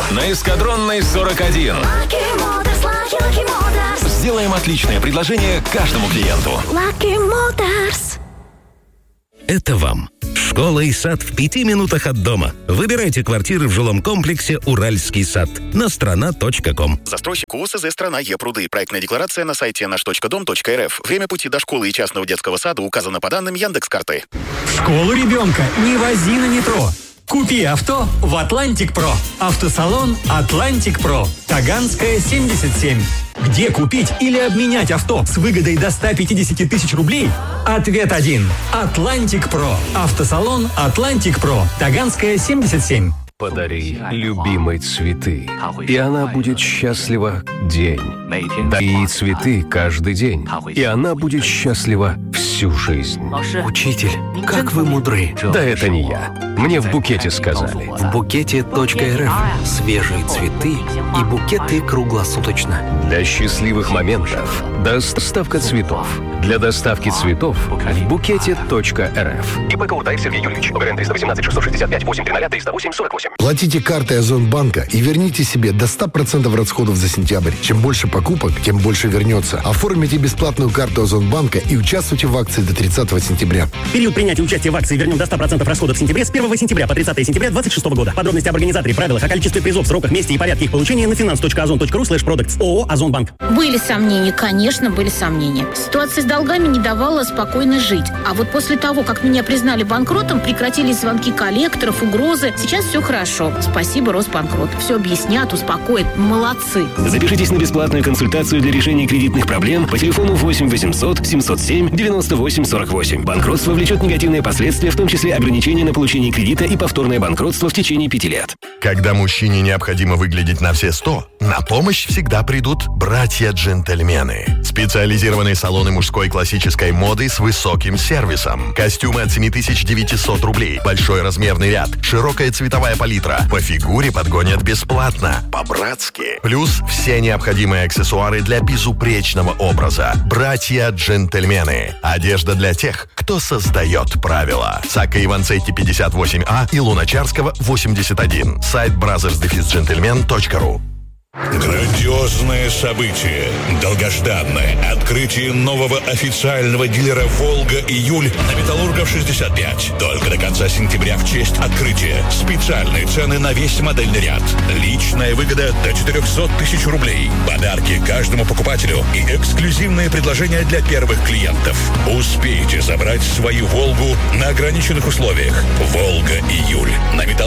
на Эскадронной 41. Сделаем отличное предложение каждому клиенту. Lucky Motors. Это вам. Школа и сад в 5 минутах от дома. Выбирайте квартиры в жилом комплексе «Уральский сад» на страна.ком. Застройщик УСЗ «Страна Е-Пруды». Проектная декларация на сайте наш.дом.рф. Время пути до школы и частного детского сада указано по данным Яндекс.Карты. В школу ребенка не вози на метро. Купи авто в «Атлантик Про». Автосалон «Атлантик Про». Таганская, 77. Где купить или обменять авто с выгодой до 150 тысяч рублей? Ответ один. «Атлантик Про». Автосалон «Атлантик Про». Таганская, 77. Подари любимой цветы, и она будет счастлива день. Дай ей цветы каждый день, и она будет счастлива всю жизнь. Учитель, как вы мудры. Да это не я. Мне в букете сказали. В букете.рф свежие цветы и букеты круглосуточно. Для счастливых моментов доставка цветов. Для доставки цветов в букете.рф. ИП Кауртаев Сергей Юрьевич. ОГРН 318 665 830 308 48. Платите картой Озонбанка и верните себе до 100% расходов за сентябрь. Чем больше покупок, тем больше вернется. Оформите бесплатную карту Озонбанка и участвуйте в акции до 30 сентября. Период принятия участия в акции «Вернем до 100% расходов в сентябре» с 1 сентября по 30 сентября 2026 года. Подробности об организаторе, правилах, о количестве призов, сроках, месте и порядке их получения на finance.ozon.ru/products. ООО «Озонбанк». Были сомнения, конечно, были сомнения. Ситуация с долгами не давала спокойно жить. А вот после того, как меня признали банкротом, прекратились звонки коллекторов, угрозы. Сейчас все хорошо. Спасибо, Росбанкрот. Все объяснят, успокоят. Молодцы. Запишитесь на бесплатную консультацию для решения кредитных проблем по телефону 8 800 707 98 48. Банкротство влечет негативные последствия, в том числе ограничения на получение кредита и повторное банкротство в течение 5 лет. Когда мужчине необходимо выглядеть на все 100, на помощь всегда придут братья-джентльмены. Специализированные салоны мужской классической моды с высоким сервисом. Костюмы от 7900 рублей. Большой размерный ряд. Широкая цветовая палитра. По фигуре подгонят бесплатно. По-братски. Плюс все необходимые аксессуары для безупречного образа. Братья-джентльмены. Одежда для тех, кто создает правила. Сакка Иванцетти 58А и Луначарского 81. Сайт brothers-gentlemen.ru. Грандиозное событие. Долгожданное открытие нового официального дилера «Волга Июль» на Металлургов 65. Только до конца сентября в честь открытия. Специальные цены на весь модельный ряд. Личная выгода до 400 тысяч рублей. Подарки каждому покупателю и эксклюзивные предложения для первых клиентов. Успейте забрать свою «Волгу» на ограниченных условиях. «Волга Июль» на Металлургов